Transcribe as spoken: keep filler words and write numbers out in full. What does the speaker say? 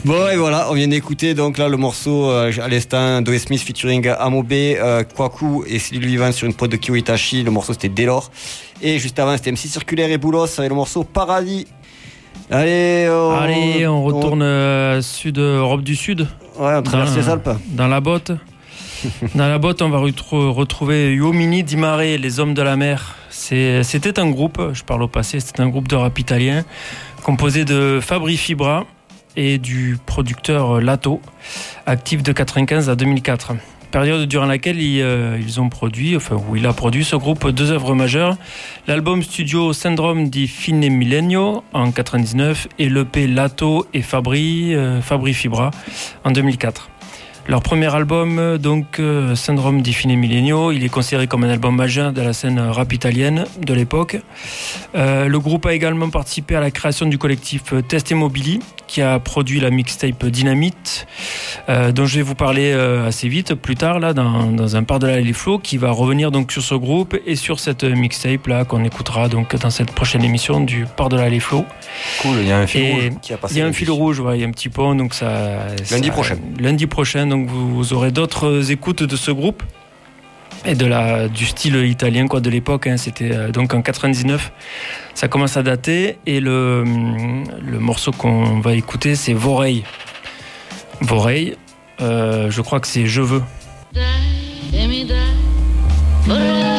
Bon et voilà, on vient d'écouter donc là le morceau euh, à l'instant Doe Smith featuring Amobe, euh, Kwaku et Cyril Vivant sur une prod de Kyo Itachi. Le morceau c'était Dès lors. Et juste avant c'était M C Circulaire et Boulos avec le morceau Paradis. Allez, on, Allez, on retourne on... Euh, sud, Europe du Sud. Ouais, on traverse dans, les Alpes. Dans la botte. Dans la botte, on va retro- retrouver Uomini di Mare, les hommes de la mer. C'est, c'était un groupe, je parle au passé, c'était un groupe de rap italien composé de Fabri Fibra et du producteur Lato, actif de quatre-vingt-quinze à deux mille quatre. Période durant laquelle ils, euh, ils ont produit, enfin où il a produit ce groupe deux œuvres majeures, l'album studio Syndrome di Fine Millennio en quatre-vingt-dix-neuf et l'E P Lato et Fabri, euh, Fabri Fibra en deux mille quatre. Leur premier album, donc euh, Syndrome di Fine Millennio, il est considéré comme un album majeur de la scène rap italienne de l'époque. Euh, le groupe a également participé à la création du collectif Test et Mobili, qui a produit la mixtape Dynamite, euh, dont je vais vous parler euh, assez vite plus tard là dans, dans un Par-delà les flots, qui va revenir donc sur ce groupe et sur cette mixtape là qu'on écoutera donc dans cette prochaine émission du Par-delà les flots. Cool, il y a un fil et rouge qui a passé. Il y a un fil rouge, ouais, il y a un petit pont, donc ça. Lundi ça, prochain. Lundi prochain, donc vous, vous aurez d'autres écoutes de ce groupe. Et de la, du style italien quoi, de l'époque, hein. C'était euh, donc en quatre-vingt-dix-neuf, ça commence à dater, et le, le morceau qu'on va écouter c'est Vorrei. Vorrei, euh, je crois que c'est Je veux. Dai, e mi dai, vorrei.